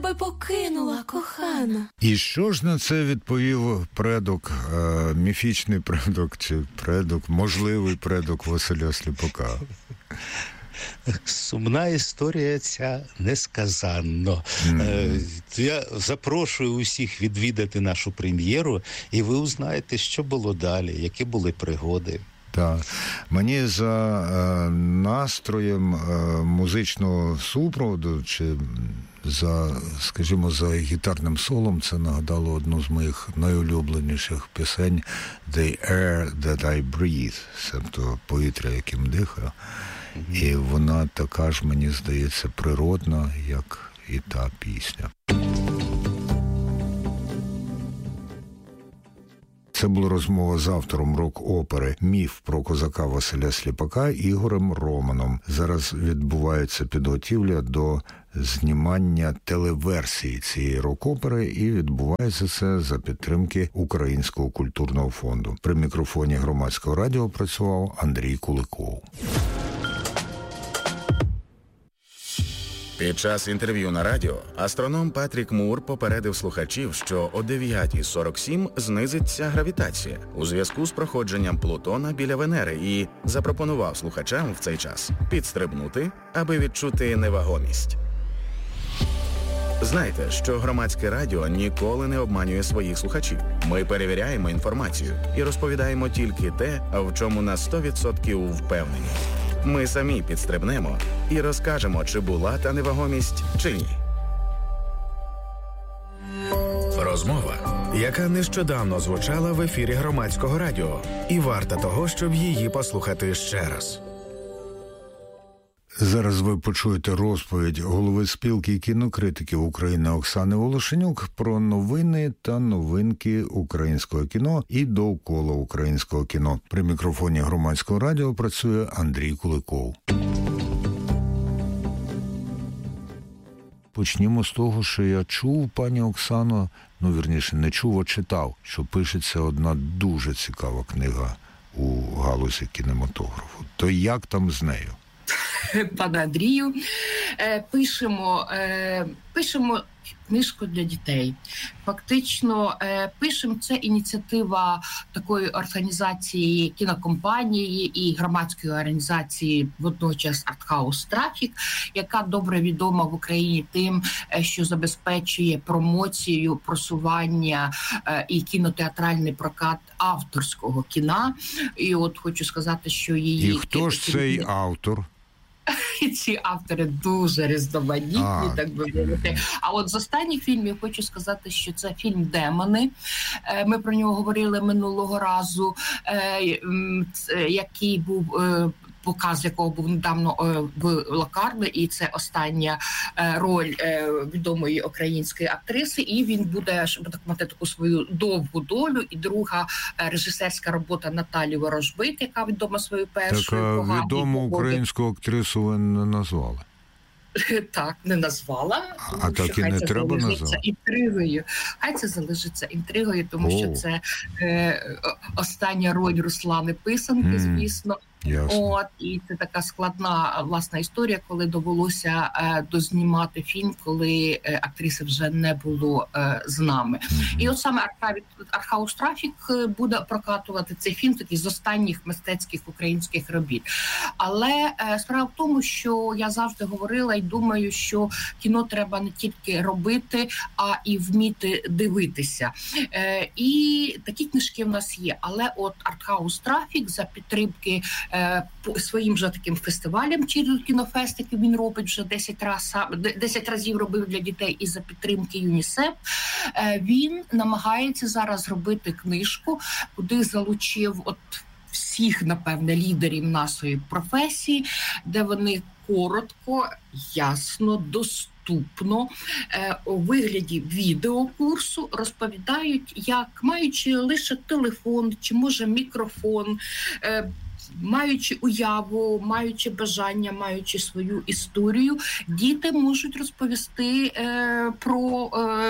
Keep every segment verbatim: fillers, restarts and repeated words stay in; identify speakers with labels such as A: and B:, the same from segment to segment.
A: тебе покинула, кохана.
B: І що ж на це відповів предок, е, міфічний предок чи предок, можливий предок Василя Сліпака?
C: Сумна історія ця несказанно. Mm. Я запрошую усіх відвідати нашу прем'єру, і ви узнаєте, що було далі, які були пригоди.
B: Так. Мені за е, настроєм е, музичного супроводу, чи за, скажімо, за гітарним солом, це нагадало одну з моїх найулюбленіших пісень «The air that I breathe», тобто повітря, яким дихаю. Mm-hmm. І вона така ж, мені здається, природна, як і та пісня. Це була розмова з автором рок-опери «Міф про козака Василя Сліпака» Ігорем Романом. Зараз відбувається підготівля до знімання телеверсії цієї рок-опери, і відбувається це за підтримки Українського культурного фонду. При мікрофоні Громадського радіо працював Андрій Куликов.
D: Під час інтерв'ю на радіо астроном Патрік Мур попередив слухачів, що о дев'ята сорок сім знизиться гравітація у зв'язку з проходженням Плутона біля Венери і запропонував слухачам в цей час підстрибнути, аби відчути невагомість. Знайте, що Громадське радіо ніколи не обманює своїх слухачів. Ми перевіряємо інформацію і розповідаємо тільки те, в чому на сто відсотків впевнені. Ми самі підстрибнемо і розкажемо, чи була та невагомість, чи ні. Розмова, яка нещодавно звучала в ефірі Громадського радіо, і варта того, щоб її послухати ще раз.
B: Зараз ви почуєте розповідь голови спілки кінокритиків України Оксани Волошенюк про новини та новинки українського кіно і довкола українського кіно. При мікрофоні Громадського радіо працює Андрій Куликов. Почнімо з того, що я чув, пані Оксано, ну, вірніше, не чув, а читав, що пишеться одна дуже цікава книга у галузі кінематографу. То як там з нею?
E: Пане Андрію, пишемо, пишемо книжку для дітей. Фактично, пишемо, це ініціатива такої організації, кінокомпанії і громадської організації водночас «Артхаус Трафік», яка добре відома в Україні тим, що забезпечує промоцію, просування і кінотеатральний прокат авторського кіна. І от хочу сказати, що її...
B: І хто ж цей автор?
E: І ці автори дуже різноманітні, а, так би мовити. А от з останніх фільмів хочу сказати, що це фільм «Демони». Ми про нього говорили минулого разу, який був... показ якого був недавно в Локарно, і це остання роль відомої української актриси, і він буде, щоб так мати таку свою довгу долю, і друга режисерська робота Наталі Ворожбит, яка відома свою першою.
B: Так, відому українську актрису ви не назвали?
E: Так, не назвала.
B: А так і не треба назвати?
E: Інтригою. Хай це залишиться інтригою, тому О. що це е, остання роль Руслани Писанки, mm. звісно.
B: Ясно.
E: От, і це така складна власна історія, коли довелося е, дознімати фільм, коли е, актриси вже не було е, з нами. Mm-hmm. І от саме «Артхаус Трафік» буде прокатувати цей фільм, такий з останніх мистецьких українських робіт. Але е, справа в тому, що я завжди говорила і думаю, що кіно треба не тільки робити, а і вміти дивитися. Е, і такі книжки в нас є. Але от «Артхаус Трафік» за підтримки своїм же таким фестивалем через кінофест, який він робить вже десять раз, десять разів робив для дітей і за підтримки ЮНІСЕФ, він намагається зараз зробити книжку, куди залучив от всіх, напевне, лідерів нашої професії, де вони коротко, ясно, доступно у вигляді відеокурсу розповідають, як, маючи лише телефон чи, може, мікрофон, маючи уяву, маючи бажання, маючи свою історію, діти можуть розповісти е, про е,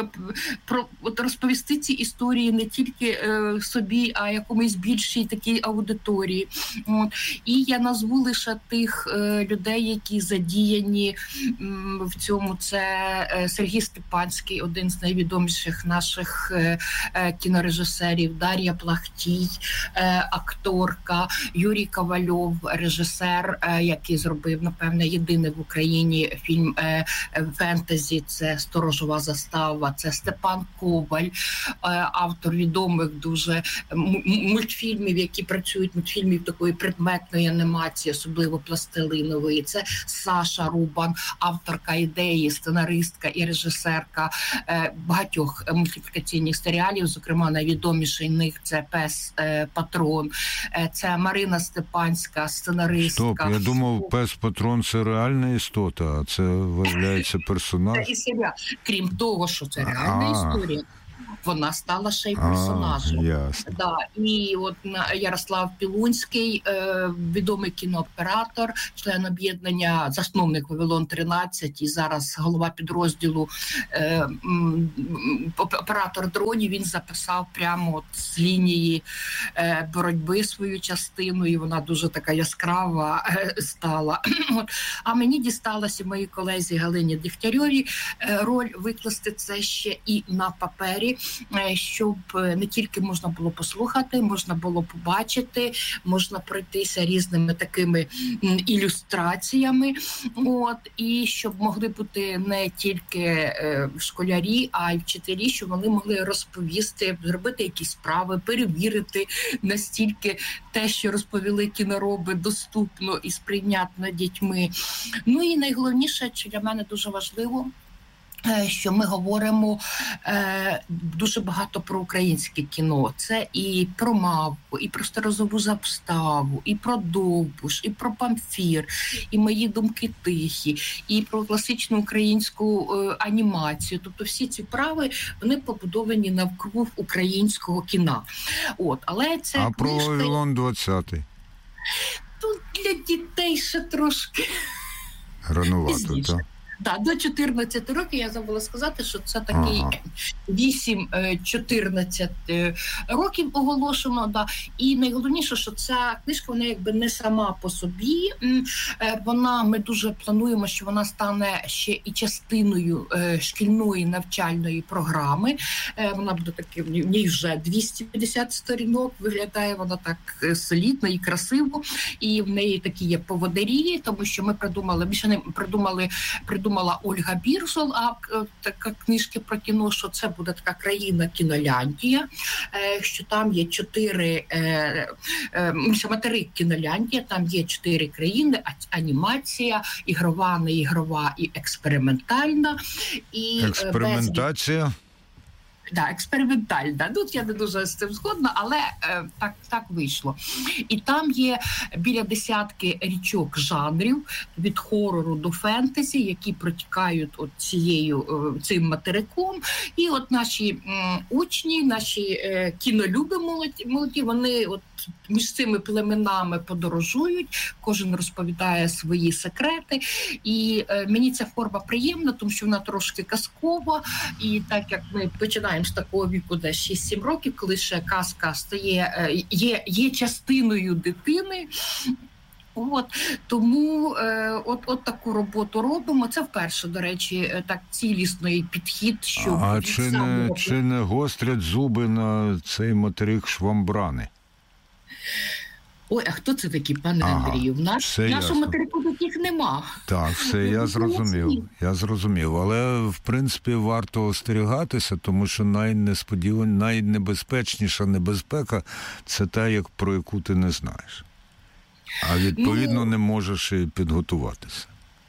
E: про от розповісти ці історії не тільки е, собі, а якомусь більшій такій аудиторії. От. І я назву лише тих е, людей, які задіяні м, в цьому. Це е, Сергій Степанський, один з найвідоміших наших е, е, кінорежисерів, Дар'я Плахтій, е, акторка, Юрій Ковальов, режисер, е, який зробив, напевне, єдиний в Україні фільм е, фентезі, це «Сторожова застава», це Степан Коваль, автор відомих дуже мультфільмів, які працюють, мультфільмів такої предметної анімації, особливо пластилинової. Це Саша Рубан, авторка ідеї, сценаристка і режисерка багатьох мультиплікаційних серіалів, зокрема найвідоміший них це «Пес Патрон», це Марина Степанська, сценаристка.
B: Стоп, я думав, «Пес Патрон» – це реальна істота, а це, виявляється, персонаж.
E: Це і серіал. Крім того, що це реальна А-а. історія, вона стала ще й персонажем.
B: Ясно.
E: Да. І от Ярослав Пілунський, е, відомий кінооператор, член об'єднання, засновник Вавилон тринадцять і зараз голова підрозділу е, м, оператор дронів, він записав прямо от з лінії е, боротьби свою частину, і вона дуже така яскрава е, стала. От. А мені дісталося моїй колезі Галині Дегтярьовій е, роль викласти це ще і на папері, щоб не тільки можна було послухати, можна було побачити, можна пройтися різними такими ілюстраціями, от, і щоб могли бути не тільки школярі, а й вчителі, щоб вони могли розповісти, зробити якісь справи, перевірити настільки те, що розповіли кінороби, доступно і сприйнятно дітьми. Ну і найголовніше, що для мене дуже важливо, що ми говоримо е, дуже багато про українське кіно. Це і про Мавку, і про Сторожову заставу, і про Довбуш, і про Памфір, і Мої думки тихі, і про класичну українську е, анімацію. Тобто всі ці прави, вони побудовані навкруг українського кіна. От, але це
B: а про
E: книжка...
B: Вавилон двадцятий?
E: Тут для дітей ще трошки
B: ранувато, так?
E: Так, до чотирнадцяти років, я забула сказати, що це такий ага. вісім-чотирнадцять років оголошено. Да. І найголовніше, що ця книжка, вона якби не сама по собі. Вона, ми дуже плануємо, що вона стане ще і частиною шкільної навчальної програми. Вона буде таки, в ній вже двісті п'ятдесят сторінок, виглядає вона так солідно і красиво. І в неї такі є поводирі, тому що ми придумали, більше не придумали, придумали Мала Ольга Бірзол, а така книжки про кіно, що це буде така країна Кіноляндія, що там є чотири материк Кіноляндія, там є чотири країни: анімація, ігрова, неігрова і експериментальна. І
B: експериментація?
E: Да, експериментальна. Тут я не дуже з цим згодна, але е, так, так вийшло. І там є біля десятки річок жанрів, від хорору до фентезі, які протікають от цією, е, цим материком. І от наші м, учні, наші е, кінолюби молоді, молоді, вони от між цими племенами подорожують, кожен розповідає свої секрети. І е, мені ця форма приємна, тому що вона трошки казкова. І так як ми починаємо з такого віку, де шість-сім років, коли ще казка стає, є, є частиною дитини. От, тому е, от, от таку роботу робимо. Це вперше, до речі, так цілісний підхід. Що
B: а чи не, чи не гострять зуби на цей материк швамбрани?
E: Ой, а хто це такі, пане ага, Андрію? В наш, нашому материку таких нема.
B: Так, все, я зрозумів. Я зрозумів. Але, в принципі, варто остерігатися, тому що найнесподіван... найнебезпечніша небезпека – це та, як, про яку ти не знаєш. А відповідно ну... не можеш і підготуватися.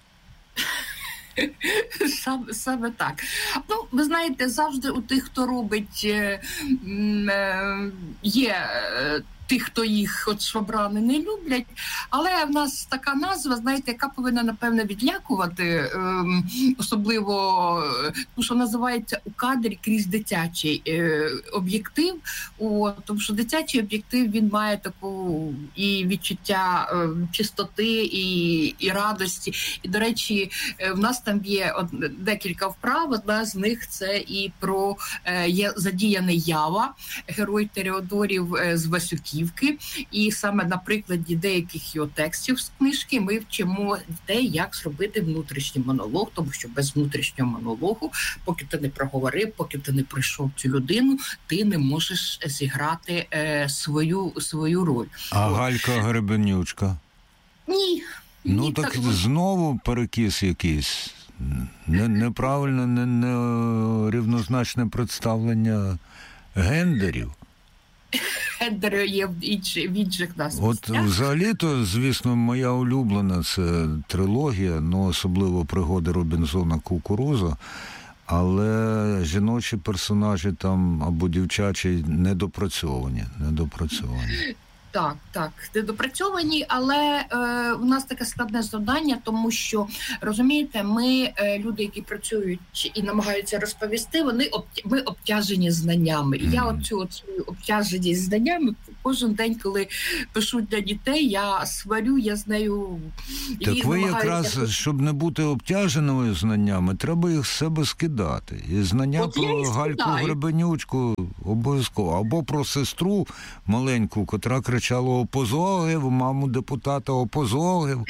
E: Саме, саме так. Ну, ви знаєте, завжди у тих, хто робить, є тих, хто їх от швабрани не люблять. Але в нас така назва, знаєте, яка повинна, напевне, відлякувати, ем, особливо, тому що називається «У кадрі крізь дитячий е, об'єктив». О, тому що дитячий об'єктив, він має таку і відчуття е, чистоти, і, і радості. І, до речі, е, в нас там є от, декілька вправ. Одна з них – це і про е, є задіяний Ява, герой Тореодорів е, з Васюківки. І саме на прикладі деяких його текстів з книжки ми вчимо дітей, як зробити внутрішній монолог, тому що без внутрішнього монологу, поки ти не проговорив, поки ти не пройшов цю людину, ти не можеш зіграти е, свою, свою роль.
B: А От. Галька Гребенючка?
E: Ні.
B: Ну
E: ні,
B: так,
E: так
B: знову перекіс якийсь. Не, неправильне, не, не рівнозначне представлення гендерів.
E: Гендери є в інших, в інших нас.
B: От взагалі-то, звісно, моя улюблена це трилогія, ну особливо пригоди Робінзона Кукуруза, але жіночі персонажі там або дівчачі недопрацьовані, недопрацьовані.
E: Так, так, недопрацьовані, але е, у нас таке складне завдання, тому що, розумієте, ми, е, люди, які працюють і намагаються розповісти, вони об, ми обтяжені знаннями. І я оцю от свою обтяженість знаннями кожен день, коли пишу для дітей, я сварю, я з нею...
B: Так ви якраз, щоб не бути обтяженими знаннями, треба їх з себе скидати. І знання от про Гальку Гребенючку обов'язково. Або про сестру маленьку, котра кричала «Опозогив», маму депутата «Опозогив».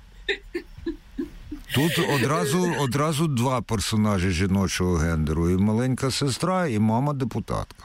B: Тут одразу, одразу два персонажі жіночого гендеру. І маленька сестра, і мама депутатка.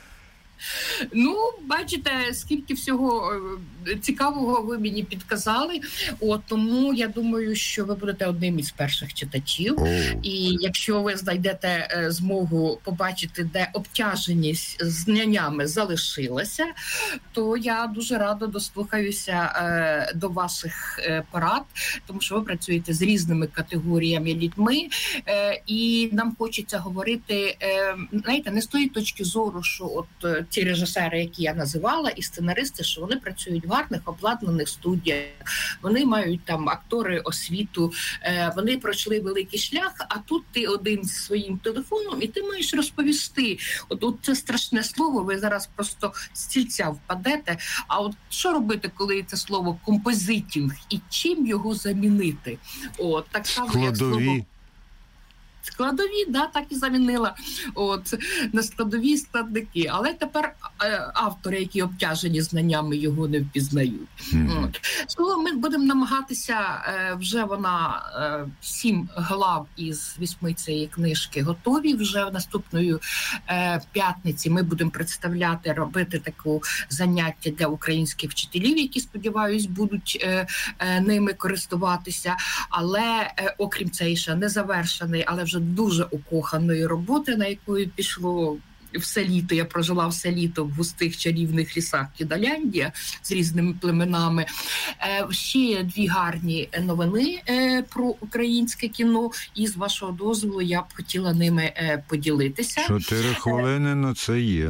E: Ну, бачите, скільки всього цікавого ви мені підказали. От, тому я думаю, що ви будете одним із перших читачів. Oh. І якщо ви знайдете е, змогу побачити, де обтяженість знаннями залишилася, то я дуже радо дослухаюся е, до ваших е, порад, тому що ви працюєте з різними категоріями людьми, е, і нам хочеться говорити, е, знаєте, не з тої точки зору, що от ті режисери, які я називала, і сценаристи, що вони працюють в гарних обладнаних студіях, вони мають там актори, освіту, е, вони пройшли великий шлях, а тут ти один зі своїм телефоном, і ти маєш розповісти. От, от це страшне слово, ви зараз просто з стільця впадете. А от що робити, коли це слово композитінг, і чим його замінити? От, так само, як слово... Складові, да, так і замінила. От, на складові складники. Але тепер е, автори, які обтяжені знаннями, його не впізнають. Mm-hmm. Слово, ми будемо намагатися, е, вже вона, е, сім глав із вісьми цієї книжки готові. Вже в наступної е, п'ятниці ми будемо представляти, робити таку заняття для українських вчителів, які, сподіваюсь, будуть е, е, ними користуватися. Але, е, окрім цієї ще не завершений, але вже дуже укоханої роботи, на якої пішло все літо. Я прожила все літо в густих чарівних лісах Кідаляндія з різними племенами. Е, ще є дві гарні новини е, про українське кіно, і з вашого дозволу я б хотіла ними е, поділитися.
B: Чотири хвилини на це є.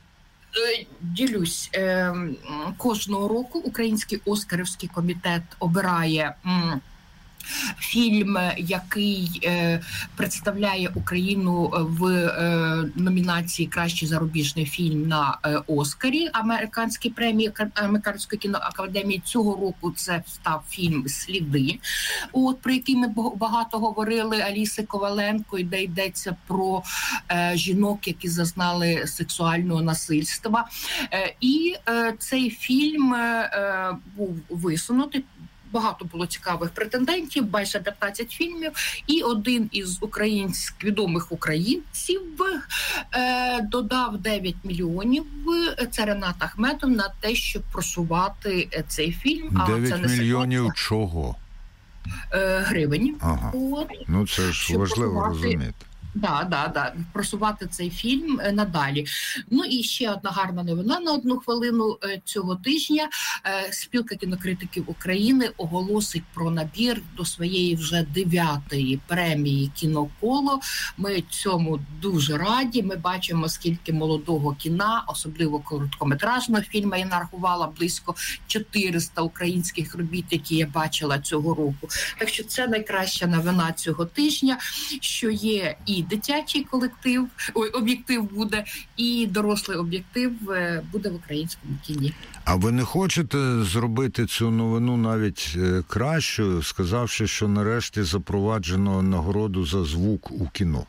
E: Ділюсь. Е, кожного року Український Оскарівський комітет обирає м, фільм, який е, представляє Україну в е, номінації «Кращий зарубіжний фільм» на е, Оскарі американській премії Американської кіноакадемії. Цього року це став фільм «Сліди», от, про який ми багато говорили, Аліси Коваленко, і де йдеться про е, жінок, які зазнали сексуального насильства. Е, і е, цей фільм е, був висунутий. Багато було цікавих претендентів, майже п'ятнадцять фільмів, і один із українських відомих українців е, додав дев'ять мільйонів, це Ренат Ахметов, на те, щоб просувати цей фільм.
B: дев'ять мільйонів не чого?
E: Е, гривень.
B: Ага. От, ну це ж важливо просувати... розуміти.
E: Да, да, да, просувати цей фільм надалі. Ну і ще одна гарна новина на одну хвилину цього тижня. Спілка кінокритиків України оголосить про набір до своєї вже дев'ятої премії «Кіноколо». Ми цьому дуже раді. Ми бачимо, скільки молодого кіна, особливо короткометражного фільму, я нарахувала близько чотириста українських робіт, які я бачила цього року. Так що це найкраща новина цього тижня, що є і дитячий колектив, ой, об'єктив буде, і дорослий об'єктив буде в українському кіні.
B: А ви не хочете зробити цю новину навіть кращою, сказавши, що нарешті запроваджено нагороду за звук у кіно?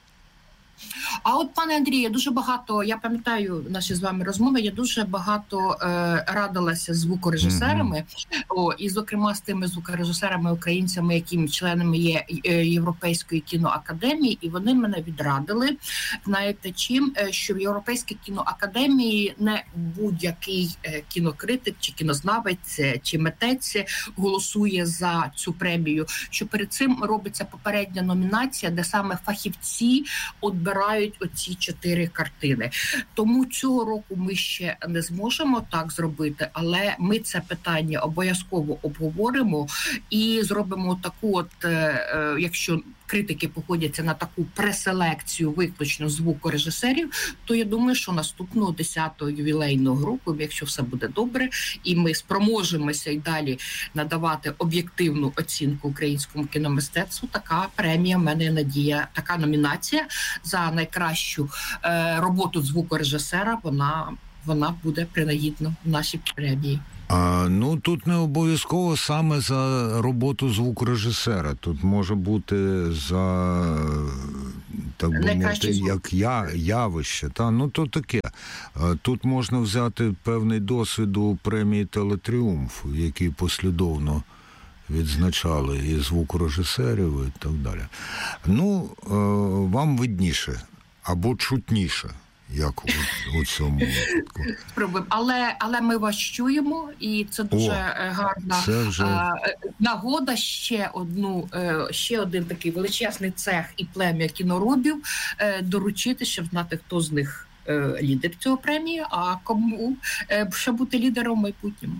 E: А от, пане Андрію, дуже багато, я пам'ятаю наші з вами розмови, я дуже багато е, радилася з звукорежисерами, mm-hmm. о, і, зокрема, з тими звукорежисерами, українцями, які членами є е, Європейської кіноакадемії, і вони мене відрадили, знаєте чим, що в Європейській кіноакадемії не будь-який е, кінокритик, чи кінознавець, чи митець голосує за цю премію, що перед цим робиться попередня номінація, де саме фахівці відбирають оці чотири картини. Тому цього року ми ще не зможемо так зробити, але ми це питання обов'язково обговоримо і зробимо таку от, е, якщо критики погодяться на таку преселекцію виключно звукорежисерів, то я думаю, що наступного десятого ювілейного року, якщо все буде добре, і ми спроможемося й далі надавати об'єктивну оцінку українському кіномистецтву, така премія, в мене надія, така номінація за найкращу е, роботу звукорежисера, вона, вона буде принагідно в нашій премії.
B: А, ну, тут не обов'язково саме за роботу звукорежисера. Тут може бути за, так би мовити, як я, явище. Та? Ну, то таке. Тут можна взяти певний досвід у премії «Телетріумф», який послідовно відзначали і звукорежисерів, і так далі. Ну, вам видніше або чутніше, як у, у цьому випадку.
E: Але, але ми вас чуємо, і це дуже О, гарна це вже... а, нагода ще одну, ще один такий величезний цех і плем'я кіноробів доручити, щоб знати, хто з них лідер цього премії, а кому ще бути лідером в майбутньому.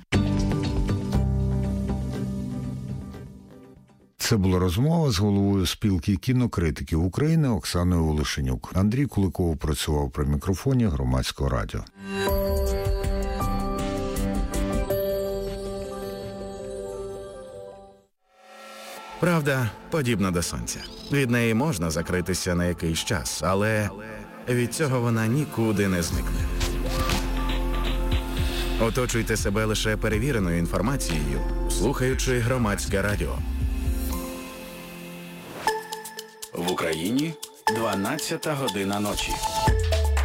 B: Це була розмова з головою спілки кінокритиків України Оксаною Волошенюк. Андрій Куликов працював при мікрофоні Громадського радіо.
D: Правда подібна до сонця. Від неї можна закритися на якийсь час, але від цього вона нікуди не зникне. Оточуйте себе лише перевіреною інформацією, слухаючи Громадське радіо. В Україні дванадцята година ночі.